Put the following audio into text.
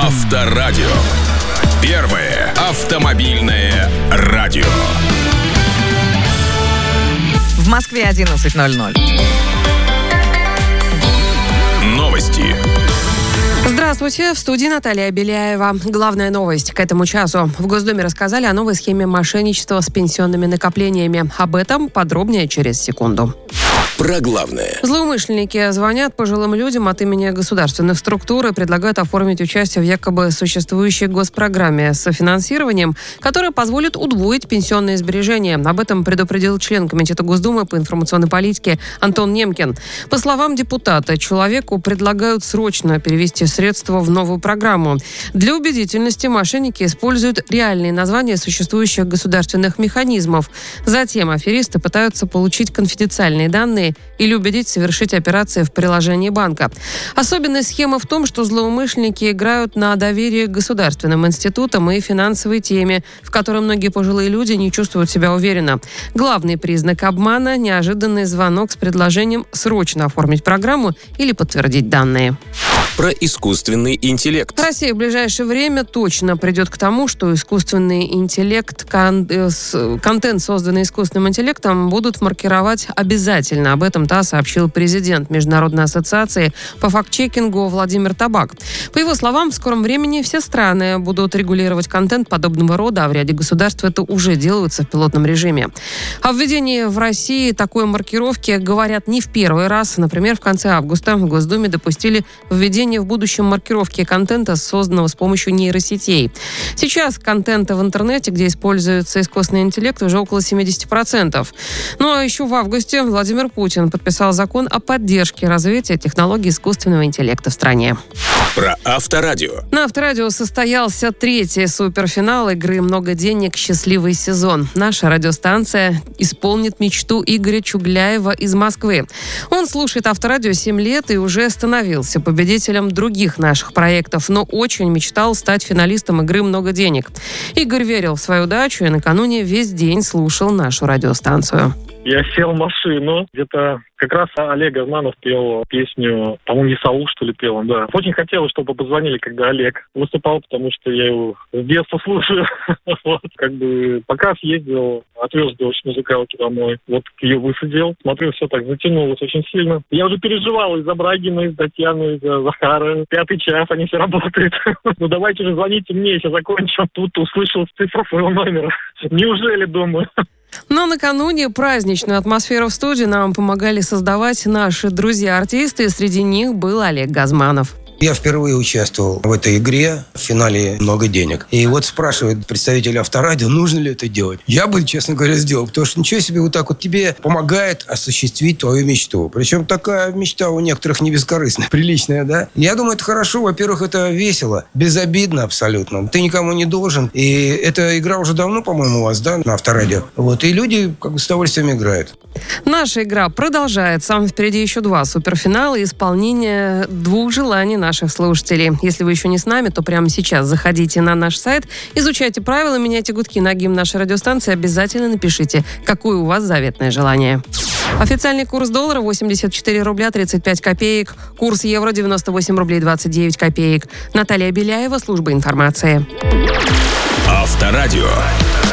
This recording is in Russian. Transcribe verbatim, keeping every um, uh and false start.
Авторадио. Первое автомобильное радио. В Москве одиннадцать ноль ноль. Новости. Здравствуйте, в студии Наталья Беляева. Главная новость к этому часу. В Госдуме рассказали о новой схеме мошенничества с пенсионными накоплениями. Об этом подробнее через секунду. Про главное. Злоумышленники звонят пожилым людям от имени государственных структур и предлагают оформить участие в якобы существующей госпрограмме с финансированием, которая позволит удвоить пенсионные сбережения. Об этом предупредил член Комитета Госдумы по информационной политике Антон Немкин. По словам депутата, человеку предлагают срочно перевести средства в новую программу. Для убедительности мошенники используют реальные названия существующих государственных механизмов. Затем аферисты пытаются получить конфиденциальные данные или убедить совершить операции в приложении банка. Особенность схемы в том, что злоумышленники играют на доверие к государственным институтам и финансовой теме, в которой многие пожилые люди не чувствуют себя уверенно. Главный признак обмана – неожиданный звонок с предложением срочно оформить программу или подтвердить данные. Про искусственный интеллект. Россия в ближайшее время точно придет к тому, что искусственный интеллект, кон- контент, созданный искусственным интеллектом, будут маркировать обязательно. Об этом ТАСС сообщил президент Международной ассоциации по фактчекингу Владимир Табак. По его словам, в скором времени все страны будут регулировать контент подобного рода, а в ряде государств это уже делается в пилотном режиме. О введении в России такой маркировки говорят не в первый раз. Например, в конце августа в Госдуме допустили введение в будущем маркировки контента, созданного с помощью нейросетей. Сейчас контента в интернете, где используется искусственный интеллект, уже около семьдесят процентов. Ну а еще в августе Владимир Путин подписал закон о поддержке развития технологий искусственного интеллекта в стране. Про Авторадио. На Авторадио состоялся третий суперфинал игры «Много денег. Счастливый сезон». Наша радиостанция исполнит мечту Игоря Чугляева из Москвы. Он слушает Авторадио семь лет и уже становился победителем других наших проектов, но очень мечтал стать финалистом игры «Много денег». Игорь верил в свою удачу и накануне весь день слушал нашу радиостанцию. Я сел в машину, где-то как раз Олег Газманов пел песню, по-моему, Исаул, что ли, пел он, да. Очень хотелось, чтобы позвонили, когда Олег выступал, потому что я его с детства слушаю. Вот, как бы, пока съездил, отвез дочь музыкалки домой, вот ее высадил. Смотрю, все так затянулось очень сильно. Я уже переживал из-за Брагина, из Татьяны, из-за Захара. Пятый час, они все работают. Ну, давайте уже звоните мне, я закончу. Тут услышал цифру своего номера. Неужели, думаю? Но накануне праздничную атмосферу в студии нам помогали создавать наши друзья-артисты, и среди них был Олег Газманов. Я впервые участвовал в этой игре, в финале «Много денег». И вот спрашивает представитель Авторадио, нужно ли это делать. Я бы, честно говоря, сделал, потому что ничего себе, вот так вот тебе помогает осуществить твою мечту. Причем такая мечта у некоторых не бескорыстная, приличная, да? Я думаю, это хорошо. Во-первых, это весело, безобидно абсолютно. Ты никому не должен. И эта игра уже давно, по-моему, у вас, да, на Авторадио. Вот, и люди как бы с удовольствием играют. Наша игра продолжается. Впереди еще два суперфинала и исполнение двух желаний наших слушателей. Если вы еще не с нами, то прямо сейчас заходите на наш сайт, изучайте правила, меняйте гудки на гимн нашей радиостанции, обязательно напишите, какое у вас заветное желание. Официальный курс доллара восемьдесят четыре рубля тридцать пять копеек. Курс евро девяносто восемь рублей двадцать девять копеек. Наталья Беляева, служба информации. Авторадио.